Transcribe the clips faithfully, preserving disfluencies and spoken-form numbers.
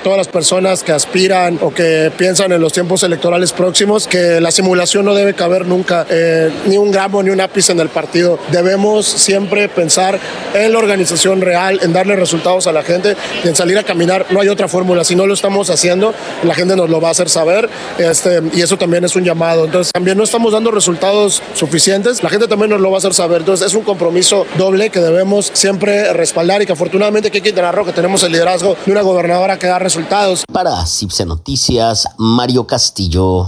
todas las personas que aspiran o que piensan en los tiempos electorales próximos, que la simulación no debe caber nunca, eh, ni un gramo ni un ápice en el partido. Debemos siempre pensar en la organización real, en darle resultados a la gente y en salir a caminar. No hay otra fórmula. Si no lo estamos haciendo, la gente nos lo va a hacer saber, este, y eso también es un llamado. Entonces, también no estamos dando resultados suficientes, la gente también nos lo va a hacer saber. Entonces, es un compromiso doble que debemos siempre respaldar y que afortunadamente aquí en Quintana Roo que tenemos el liderazgo de una gobernadora que da resultados. Para Cipse Noticias, Mario Castillo.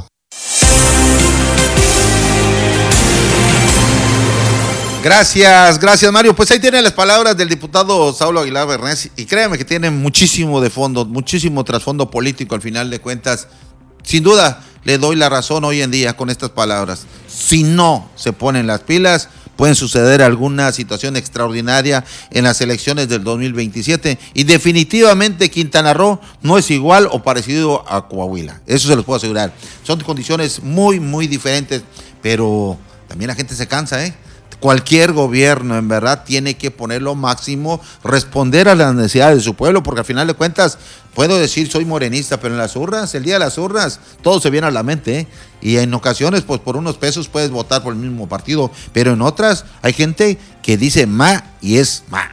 Gracias, gracias Mario. Pues ahí tienen las palabras del diputado Saulo Aguilar Bernés y créanme que tienen muchísimo de fondo, muchísimo trasfondo político al final de cuentas. Sin duda le doy la razón hoy en día con estas palabras. Si no se ponen las pilas, pueden suceder alguna situación extraordinaria en las elecciones del dos mil veintisiete y definitivamente Quintana Roo no es igual o parecido a Coahuila. Eso se los puedo asegurar. Son condiciones muy, muy diferentes, pero también la gente se cansa, ¿eh? Cualquier gobierno, en verdad, tiene que poner lo máximo, responder a las necesidades de su pueblo, porque al final de cuentas, puedo decir soy morenista, pero en las urnas, el día de las urnas, todo se viene a la mente, ¿eh? Y en ocasiones, pues por unos pesos puedes votar por el mismo partido, pero en otras hay gente que dice ma y es ma.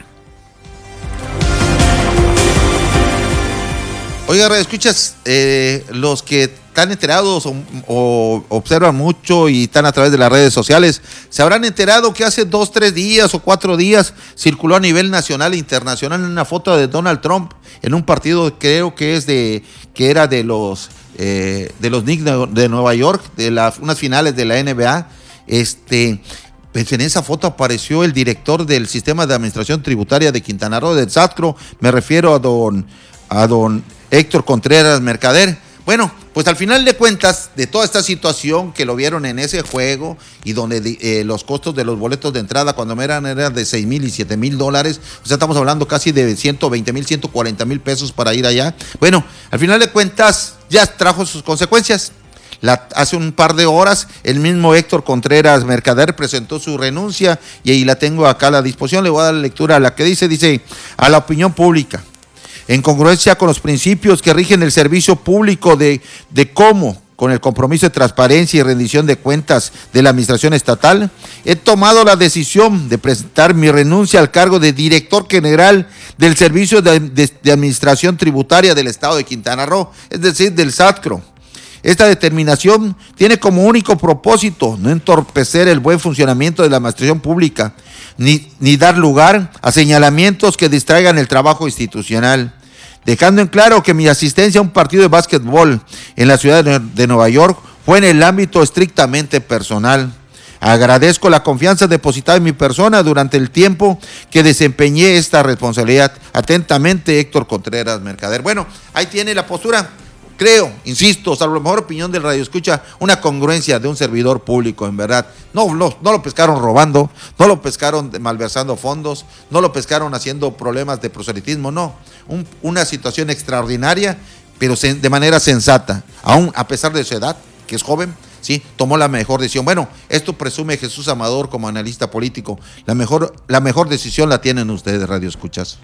Oiga, escuchas, eh, los que están enterados o, o observan mucho y están a través de las redes sociales, se habrán enterado que hace dos, tres días o cuatro días circuló a nivel nacional e internacional una foto de Donald Trump en un partido, creo que es de, que era de los eh, de los Knicks de, de Nueva York, de las unas finales de la N B A. Este, pues en esa foto apareció el director del Sistema de Administración Tributaria de Quintana Roo, del SATCRO, me refiero a don, a don Héctor Contreras Mercader. Bueno, pues al final de cuentas, de toda esta situación que lo vieron en ese juego y donde eh, los costos de los boletos de entrada cuando eran, eran de seis mil y siete mil dólares, o sea, estamos hablando casi de ciento veinte mil, ciento cuarenta mil pesos para ir allá. Bueno, al final de cuentas, ya trajo sus consecuencias. La, hace un par de horas, el mismo Héctor Contreras Mercader presentó su renuncia y ahí la tengo acá a la disposición. Le voy a dar lectura a la que dice, dice, a la opinión pública. En congruencia con los principios que rigen el servicio público de, de cómo, con el compromiso de transparencia y rendición de cuentas de la administración estatal, he tomado la decisión de presentar mi renuncia al cargo de director general del Servicio de, de, de Administración Tributaria del Estado de Quintana Roo, es decir, del SATCRO. Esta determinación tiene como único propósito no entorpecer el buen funcionamiento de la administración pública, ni, ni dar lugar a señalamientos que distraigan el trabajo institucional, dejando en claro que mi asistencia a un partido de básquetbol en la ciudad de, de Nueva York fue en el ámbito estrictamente personal. Agradezco la confianza depositada en mi persona durante el tiempo que desempeñé esta responsabilidad. Atentamente, Héctor Contreras Mercader. Bueno, ahí tiene la postura. Creo, insisto, salvo la mejor opinión del radio escucha, una congruencia de un servidor público, en verdad. No, no, no lo pescaron robando, no lo pescaron malversando fondos, no lo pescaron haciendo problemas de proselitismo, no. Un, una situación extraordinaria, pero sen, de manera sensata, aún a pesar de su edad, que es joven, sí, tomó la mejor decisión. Bueno, esto presume Jesús Amador como analista político. La mejor, la mejor decisión la tienen ustedes, radio escuchas.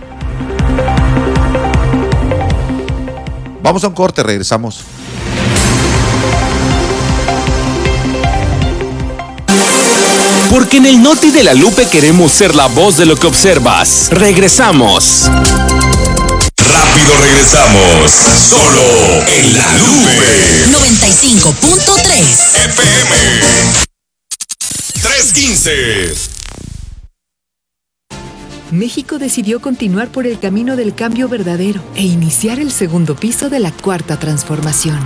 Vamos a un corte, regresamos. Porque en el Noti de la Lupe queremos ser la voz de lo que observas. Regresamos. Rápido regresamos. Solo en la Lupe. noventa y cinco punto tres F M. trescientos quince. México decidió continuar por el camino del cambio verdadero e iniciar el segundo piso de la Cuarta Transformación.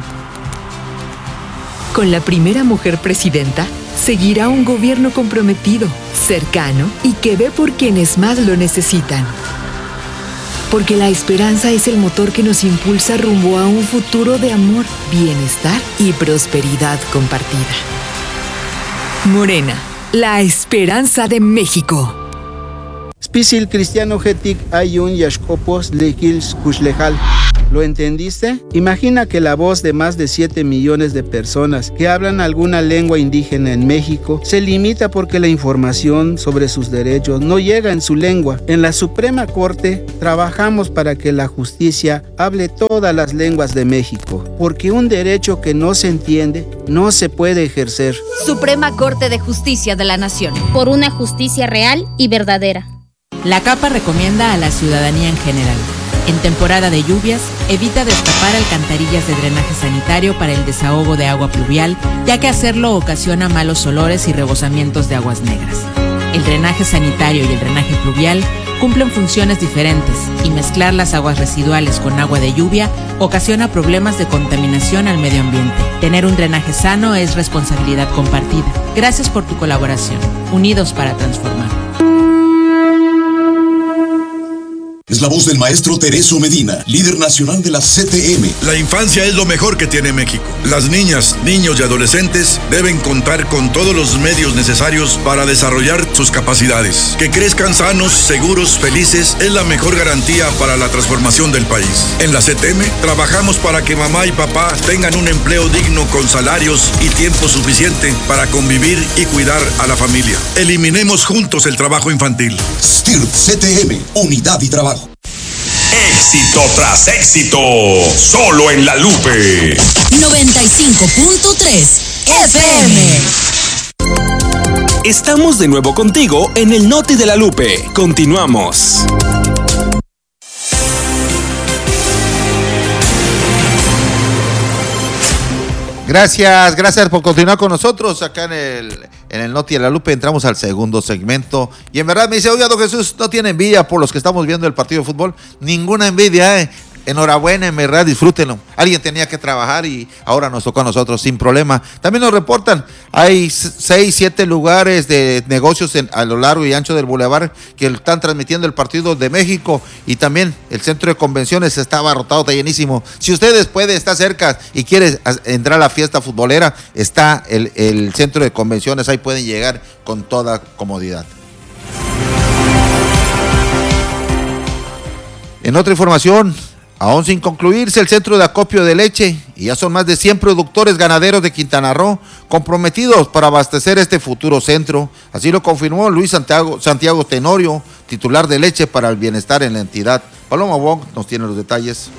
Con la primera mujer presidenta, seguirá un gobierno comprometido, cercano y que ve por quienes más lo necesitan. Porque la esperanza es el motor que nos impulsa rumbo a un futuro de amor, bienestar y prosperidad compartida. Morena, la esperanza de México. Spisil cristiano hetik ayun yashkopos lekils kushlejal. ¿Lo entendiste? Imagina que la voz de más de siete millones de personas que hablan alguna lengua indígena en México se limita porque la información sobre sus derechos no llega en su lengua. En la Suprema Corte trabajamos para que la justicia hable todas las lenguas de México, porque un derecho que no se entiende no se puede ejercer. Suprema Corte de Justicia de la Nación. Por una justicia real y verdadera. La CAPA recomienda a la ciudadanía en general: en temporada de lluvias, evita destapar alcantarillas de drenaje sanitario para el desahogo de agua pluvial, ya que hacerlo ocasiona malos olores y rebosamientos de aguas negras. El drenaje sanitario y el drenaje pluvial cumplen funciones diferentes y mezclar las aguas residuales con agua de lluvia ocasiona problemas de contaminación al medio ambiente. Tener un drenaje sano es responsabilidad compartida. Gracias por tu colaboración. Unidos para transformar. Es la voz del maestro Tereso Medina, líder nacional de la C T M. La infancia es lo mejor que tiene México. Las niñas, niños y adolescentes deben contar con todos los medios necesarios para desarrollar sus capacidades. Que crezcan sanos, seguros, felices es la mejor garantía para la transformación del país. En la C T M trabajamos para que mamá y papá tengan un empleo digno con salarios y tiempo suficiente para convivir y cuidar a la familia. Eliminemos juntos el trabajo infantil. S T I R P C T M, unidad y trabajo. Éxito tras éxito, solo en La Lupe. noventa y cinco punto tres F M. Estamos de nuevo contigo en el Noti de La Lupe. Continuamos. Gracias, gracias por continuar con nosotros acá en el, en el Noti de La Lupe. Entramos al segundo segmento y en verdad me dice, oiga, don Jesús, no tiene envidia por los que estamos viendo el partido de fútbol. Ninguna envidia, eh. Enhorabuena, en verdad, disfrútenlo. Alguien tenía que trabajar y ahora nos tocó a nosotros sin problema. También nos reportan, hay seis, siete lugares de negocios en, a lo largo y ancho del bulevar que están transmitiendo el partido de México y también el centro de convenciones está abarrotado, está llenísimo. Si ustedes pueden, está cerca y quieren entrar a la fiesta futbolera, está el, el centro de convenciones, ahí pueden llegar con toda comodidad. En otra información, aún sin concluirse el centro de acopio de leche, y ya son más de cien productores ganaderos de Quintana Roo comprometidos para abastecer este futuro centro. Así lo confirmó Luis Santiago, Santiago Tenorio, titular de Leche para el Bienestar en la entidad. Paloma Wong nos tiene los detalles.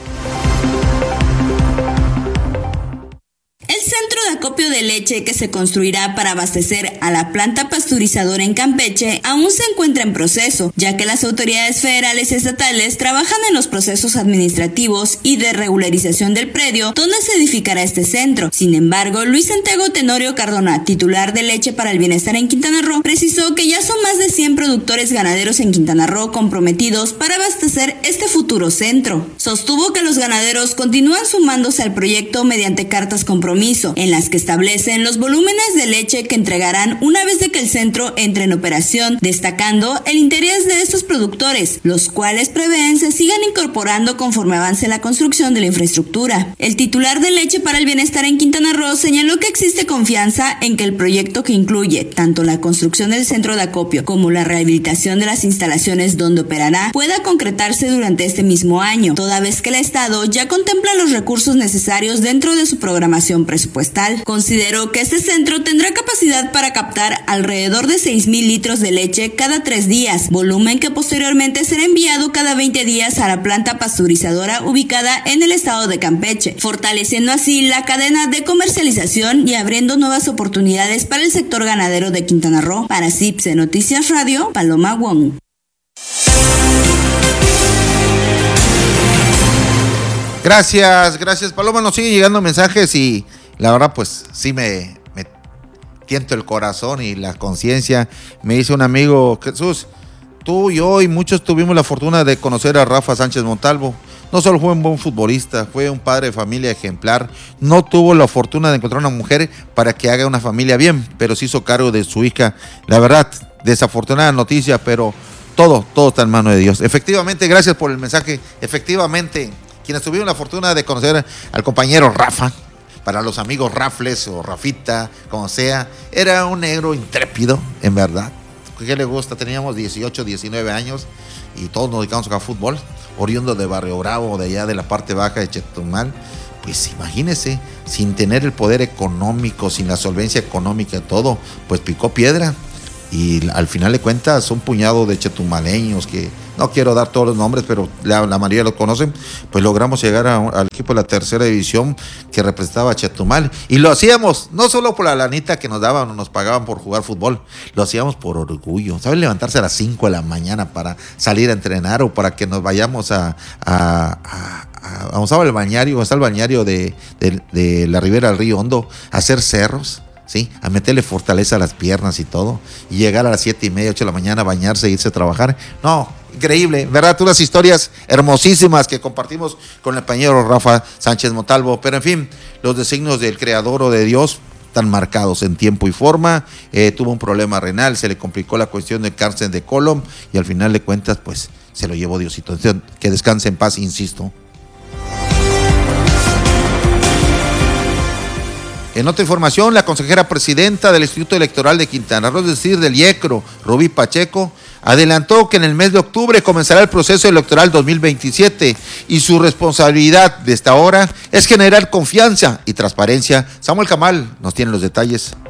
El centro de acopio de leche que se construirá para abastecer a la planta pasteurizadora en Campeche aún se encuentra en proceso, ya que las autoridades federales y estatales trabajan en los procesos administrativos y de regularización del predio donde se edificará este centro. Sin embargo, Luis Santiago Tenorio Cardona, titular de Leche para el Bienestar en Quintana Roo, precisó que ya son más de cien productores ganaderos en Quintana Roo comprometidos para abastecer este futuro centro. Sostuvo que los ganaderos continúan sumándose al proyecto mediante cartas compromiso, en las que establecen los volúmenes de leche que entregarán una vez de que el centro entre en operación, destacando el interés de estos productores, los cuales prevén se sigan incorporando conforme avance la construcción de la infraestructura. El titular de Leche para el Bienestar en Quintana Roo señaló que existe confianza en que el proyecto, que incluye tanto la construcción del centro de acopio como la rehabilitación de las instalaciones donde operará, pueda concretarse durante este mismo año, toda vez que el Estado ya contempla los recursos necesarios dentro de su programación presupuestal. Consideró que este centro tendrá capacidad para captar alrededor de seis mil litros de leche cada tres días, volumen que posteriormente será enviado cada veinte días a la planta pasteurizadora ubicada en el estado de Campeche, fortaleciendo así la cadena de comercialización y abriendo nuevas oportunidades para el sector ganadero de Quintana Roo. Para C I P S E Noticias Radio, Paloma Wong. Gracias, gracias Paloma, nos sigue llegando mensajes y la verdad pues sí me, me tiento el corazón y la conciencia. Me dice un amigo, Jesús, tú, yo y muchos tuvimos la fortuna de conocer a Rafa Sánchez Montalvo. No solo fue un buen futbolista, fue un padre de familia ejemplar. No tuvo la fortuna de encontrar una mujer para que haga una familia bien, pero se hizo cargo de su hija. La verdad, desafortunada noticia, pero todo, todo está en mano de Dios. Efectivamente, gracias por el mensaje. Efectivamente, quienes tuvieron la fortuna de conocer al compañero Rafa, para los amigos Rafles o Rafita, como sea, era un negro intrépido, en verdad. ¿Qué le gusta? Teníamos dieciocho, diecinueve años y todos nos dedicamos a jugar fútbol, oriundo de Barrio Bravo, de allá de la parte baja de Chetumal, pues imagínese, sin tener el poder económico, sin la solvencia económica y todo, pues picó piedra. Y al final de cuentas, un puñado de chetumaleños que no quiero dar todos los nombres, pero la, la mayoría los conocen, pues logramos llegar a, al equipo de la tercera división que representaba a Chetumal. Y lo hacíamos, no solo por la lanita que nos daban o nos pagaban por jugar fútbol, lo hacíamos por orgullo. ¿Saben? Levantarse a las cinco de la mañana para salir a entrenar o para que nos vayamos a... a, a vamos al balneario, está el balneario de, de, de la ribera del Río Hondo, a hacer cerros. Sí, a meterle fortaleza a las piernas y todo, y llegar a las siete y media, ocho de la mañana, bañarse e irse a trabajar. No, increíble, ¿verdad? Unas historias hermosísimas que compartimos con el compañero Rafa Sánchez Montalvo, pero en fin, los designios del Creador o de Dios están marcados en tiempo y forma. Eh, tuvo un problema renal, se le complicó la cuestión del cáncer de colon, y al final de cuentas, pues, se lo llevó Diosito. Entonces, que descanse en paz, insisto. En otra información, la consejera presidenta del Instituto Electoral de Quintana Roo, es decir, del IECRO, Rubí Pacheco, adelantó que en el mes de octubre comenzará el proceso electoral dos mil veintisiete y su responsabilidad de esta hora es generar confianza y transparencia. Samuel Camal nos tiene los detalles.